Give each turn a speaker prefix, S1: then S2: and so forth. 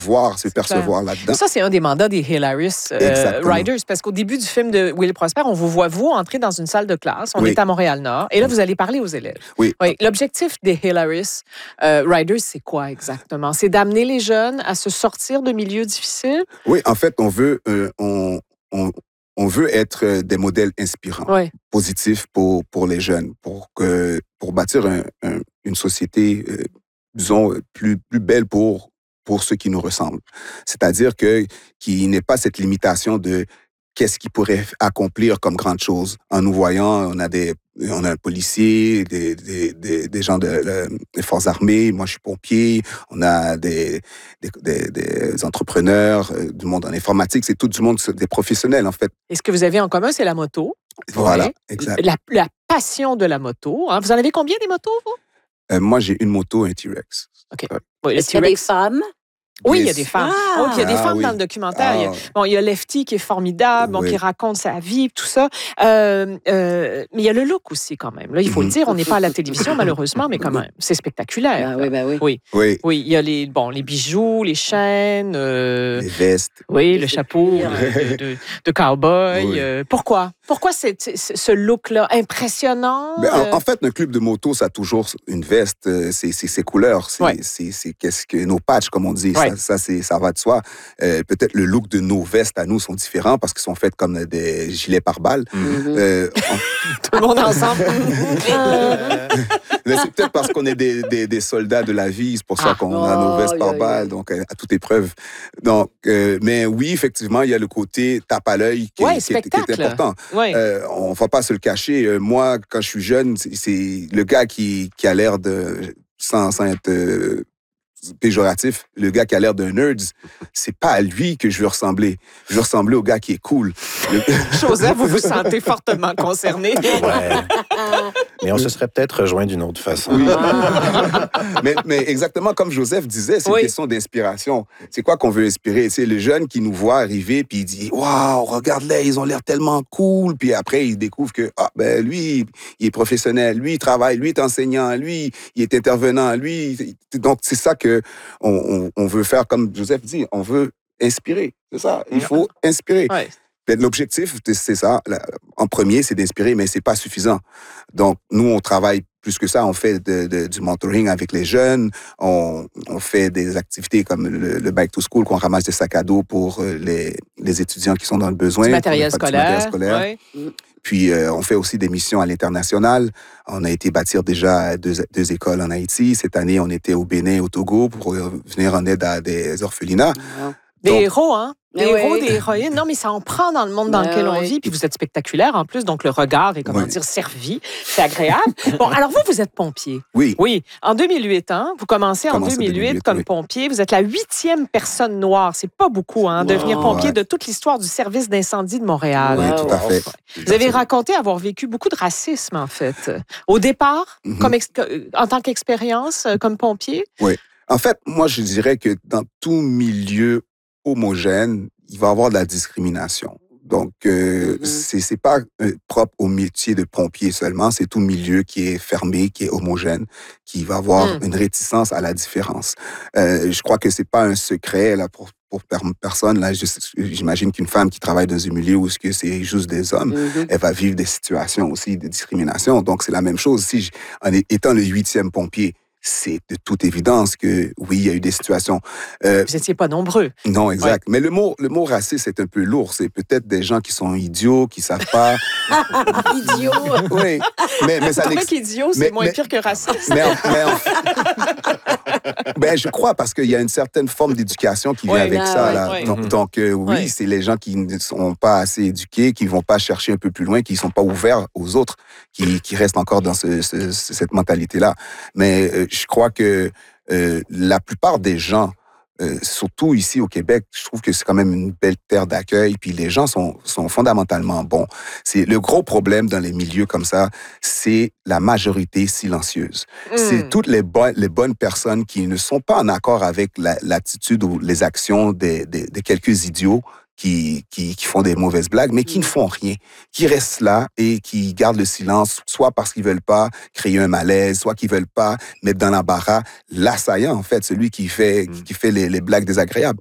S1: se percevoir là-dedans.
S2: Ça, c'est un des mandats des Hilarious Riders, parce qu'au début du film de Will Prosper, on vous voit, entrer dans une salle de classe. On est à Montréal-Nord, et là, vous allez parler aux élèves.
S1: Oui.
S2: L'objectif des Hilarious Riders, c'est quoi exactement? C'est d'amener les jeunes à se sortir de milieux difficiles?
S1: Oui, en fait, on veut être des modèles inspirants, positifs pour les jeunes, pour bâtir une société, disons, plus belle pour ceux qui nous ressemblent. C'est-à-dire qu'il n'y ait pas cette limitation de qu'est-ce qu'ils pourraient accomplir comme grande chose. En nous voyant, on a un policier, des gens des forces armées, moi je suis pompier, on a des entrepreneurs, du monde en informatique, c'est tout du monde, des professionnels en fait.
S2: Et ce que vous avez en commun, c'est la moto.
S1: Voilà, exact.
S2: La passion de la moto. Hein. Vous en avez combien des motos, vous?
S1: Moi, j'ai une moto, un T-Rex.
S2: OK.
S3: Est-ce qu'il y a des femmes?
S2: Oui, il y a des femmes. Il y a des femmes dans le documentaire. Il y a Lefty qui est formidable, qui raconte sa vie, tout ça. Mais il y a le look aussi, quand même. Là, il faut le dire, on n'est pas à la télévision, malheureusement, mais quand même, c'est spectaculaire.
S3: Oui.
S2: Il y a les bijoux, les chaînes.
S1: Les vestes.
S2: Oui, le chapeau de cowboy. Pourquoi? Pourquoi ce look-là impressionnant?
S1: En fait, un club de moto, ça a toujours une veste, c'est ses couleurs, c'est qu'est-ce que nos patchs, comme on dit. Ça va de soi. Peut-être le look de nos vestes à nous sont différents parce qu'ils sont faits comme des gilets pare-balles.
S2: Tout le monde ensemble.
S1: Mais c'est peut-être parce qu'on est des soldats de la vie, c'est pour ça qu'on a nos vestes pare-balles, donc à toute épreuve. Donc, mais oui, effectivement, il y a le côté tape à l'œil qui est important. On ne va pas se le cacher. Moi, quand je suis jeune, c'est le gars qui a l'air de, sans être péjoratif, le gars qui a l'air d'un nerd, c'est pas à lui que je veux ressembler. Je veux ressembler au gars qui est cool.
S2: Joseph, vous vous sentez fortement concerné.
S4: Mais on se serait peut-être rejoint d'une autre façon.
S1: Oui. mais exactement comme Joseph disait, c'est une question d'inspiration. C'est quoi qu'on veut inspirer? C'est le jeune qui nous voit arriver puis il dit « Waouh, regarde-les, ils ont l'air tellement cool. » Puis après, il découvre que lui, il est professionnel, lui, il travaille, lui, il est enseignant, lui, il est intervenant, lui. Donc, c'est ça qu'on veut faire, comme Joseph dit, on veut inspirer. C'est ça, il faut inspirer. L'objectif, c'est ça. En premier, c'est d'inspirer, mais c'est pas suffisant. Donc, nous, on travaille plus que ça. On fait du mentoring avec les jeunes. On fait des activités comme le Bike to School, qu'on ramasse des sacs à dos pour les étudiants qui sont dans le besoin.
S2: Du matériel scolaire.
S1: Puis, on fait aussi des missions à l'international. On a été bâtir déjà deux écoles en Haïti. Cette année, on était au Bénin, au Togo, pour venir en aide à des orphelinats.
S2: Des héros, hein? Des héros, des héroïnes. Non, mais ça en prend dans le monde dans lequel on vit. Puis vous êtes spectaculaire en plus, donc le regard est, servi. C'est agréable. Bon, alors vous êtes pompier.
S1: Oui.
S2: Oui. En 2008, hein? Vous commencez en 2008 comme pompier. Vous êtes la 8e personne noire. C'est pas beaucoup, hein? Devenir pompier de toute l'histoire du service d'incendie de Montréal.
S1: Oui, tout à fait.
S2: Vous avez raconté avoir vécu beaucoup de racisme, en fait. Au départ, en tant qu'expérience comme pompier.
S1: Oui. En fait, moi, je dirais que dans tout milieu homogène, il va y avoir de la discrimination. Donc, c'est pas propre au métier de pompier seulement, c'est tout milieu qui est fermé, qui est homogène, qui va avoir une réticence à la différence. Je crois que c'est pas un secret là pour personne. Là, j'imagine qu'une femme qui travaille dans un milieu où c'est juste des hommes, elle va vivre des situations aussi de discrimination. Donc, c'est la même chose. Étant le 8e pompier, c'est de toute évidence que, oui, il y a eu des situations.
S2: Vous n'étiez pas nombreux.
S1: Non, exact. Mais le mot raciste est un peu lourd. C'est peut-être des gens qui sont idiots, qui ne savent pas.
S3: Idiots?
S1: Oui. Mais ça
S2: qu'idiot, c'est moins pire que raciste.
S1: Je crois, parce qu'il y a une certaine forme d'éducation qui vient avec ça. Là. Donc, oui, c'est les gens qui ne sont pas assez éduqués, qui ne vont pas chercher un peu plus loin, qui ne sont pas ouverts aux autres, qui restent encore dans cette mentalité-là. Mais je crois que la plupart des gens, surtout ici au Québec, je trouve que c'est quand même une belle terre d'accueil, puis les gens sont fondamentalement bons. C'est le gros problème dans les milieux comme ça, c'est la majorité silencieuse. C'est toutes les bonnes personnes qui ne sont pas en accord avec l'attitude ou les actions des quelques idiots qui font des mauvaises blagues, mais qui ne font rien, qui restent là et qui gardent le silence, soit parce qu'ils veulent pas créer un malaise, soit qu'ils veulent pas mettre dans l'embarras l'assaillant, en fait, celui qui fait les blagues désagréables.